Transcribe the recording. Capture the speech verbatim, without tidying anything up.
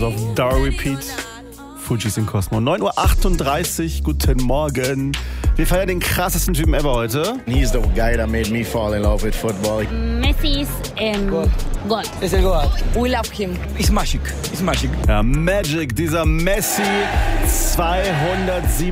Also auf Dauer Repeat. Fujis in Cosmo. neun Uhr achtunddreißig, guten Morgen. Wir feiern den krassesten Typen ever heute. He's the guy that made me fall in love with football. Messi is um, God. God. It's a God. We love him. It's magic. It's magic. Ja, Magic, dieser Messi. zweihundertsieben